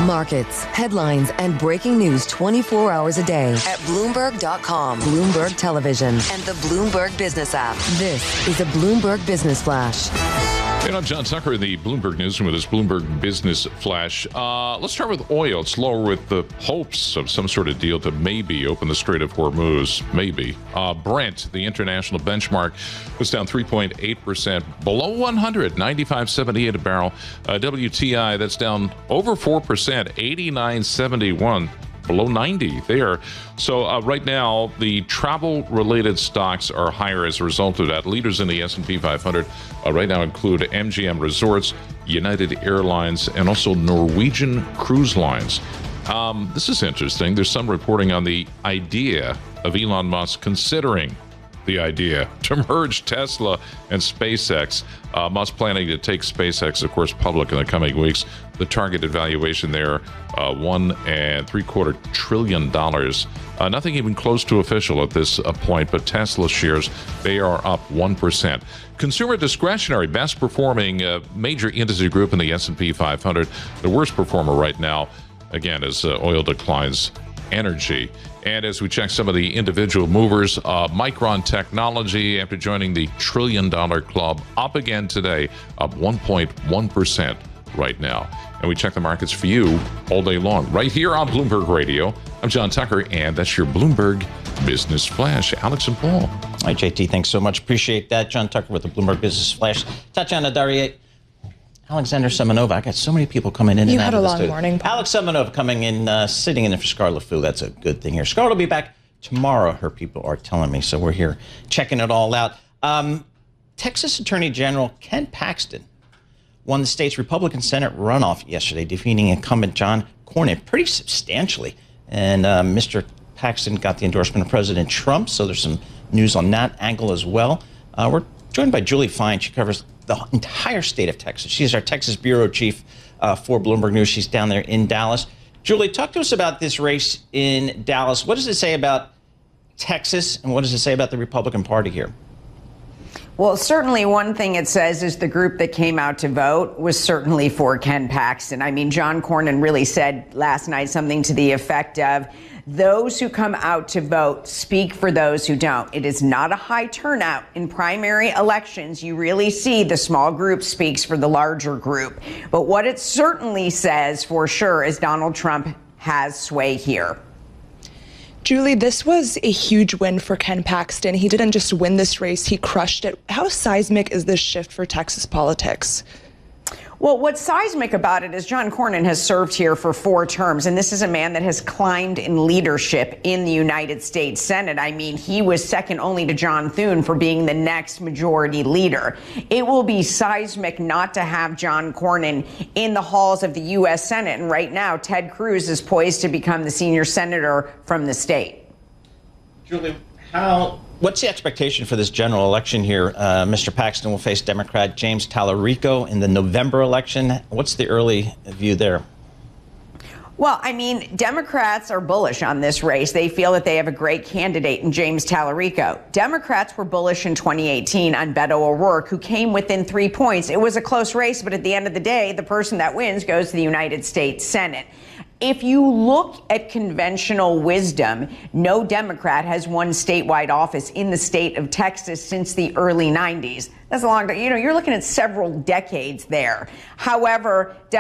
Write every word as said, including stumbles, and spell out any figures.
Markets, headlines, and breaking news twenty-four hours a day at Bloomberg dot com, Bloomberg Television, and the Bloomberg Business app. This is a Bloomberg Business Flash. And I'm John Tucker in the Bloomberg Newsroom with this Bloomberg Business Flash. Uh, let's start with oil. It's lower with the hopes of some sort of deal to maybe open the Strait of Hormuz. Maybe. Uh, Brent, the international benchmark, was down three point eight percent, below one hundred, ninety-five seventy-eight a barrel. Uh, W T I, that's down over four percent, eighty-nine seventy-one. Below ninety there. So uh, right now, the travel-related stocks are higher as a result of that. Leaders in the S and P five hundred uh, right now include M G M Resorts, United Airlines, and also Norwegian Cruise Lines. Um, this is interesting. There's some reporting on the idea of Elon Musk considering the idea to merge Tesla and SpaceX. Uh, Musk planning to take SpaceX, of course, public in the coming weeks. The targeted valuation there, uh, one and three quarter trillion dollars. Uh, nothing even close to official at this uh, point, but Tesla shares, they are up one percent. Consumer discretionary, best performing uh, major industry group in the S and P five hundred. The worst performer right now, again, as uh, oil declines, energy. And as we check some of the individual movers, uh, Micron Technology, after joining the trillion dollar club, up again today, up one point one percent right now. And we check the markets for you all day long, right here on Bloomberg Radio. I'm John Tucker, and that's your Bloomberg Business Flash. Alex and Paul. All right, J T, thanks so much. Appreciate that. John Tucker with the Bloomberg Business Flash. Tatiana Daria, Alexander Semenova. I got so many people coming in you and out of the studio. You had a long morning, Paul. Alex Semenova coming in, uh, sitting in for Scarlett Fu. That's a good thing here. Scarlett will be back tomorrow, her people are telling me, so we're here checking it all out. Um, Texas Attorney General Ken Paxton won the state's Republican Senate runoff yesterday, defeating incumbent John Cornyn pretty substantially. And uh, Mister Paxton got the endorsement of President Trump, so there's some news on that angle as well. Uh, we're joined by Julie Fine. She covers the entire state of Texas. She's our Texas bureau chief uh, for Bloomberg News. She's down there in Dallas. Julie, talk to us about this race in Dallas. What does it say about Texas, and what does it say about the Republican Party here? Well, certainly one thing it says is the group that came out to vote was certainly for Ken Paxton. I mean, John Cornyn really said last night something to the effect of, those who come out to vote speak for those who don't. It is not a high turnout in primary elections. You really see the small group speaks for the larger group. But what it certainly says for sure is Donald Trump has sway here. Julie, this was a huge win for Ken Paxton. He didn't just win this race, he crushed it. How seismic is this shift for Texas politics? Well, what's seismic about it is John Cornyn has served here for four terms, and this is a man that has climbed in leadership in the United States Senate. I mean, he was second only to John Thune for being the next majority leader. It will be seismic not to have John Cornyn in the halls of the U S Senate, and right now, Ted Cruz is poised to become the senior senator from the state. Julie, how... What's the expectation for this general election here? Uh, Mister Paxton will face Democrat James Talarico in the November election. What's the early view there? Well, I mean, Democrats are bullish on this race. They feel that they have a great candidate in James Talarico. Democrats were bullish in twenty eighteen on Beto O'Rourke, who came within three points. It was a close race, but at the end of the day, the person that wins goes to the United States Senate. If you look at conventional wisdom, no Democrat has won statewide office in the state of Texas since the early nineties. That's a long time. You know, you're looking at several decades there. However,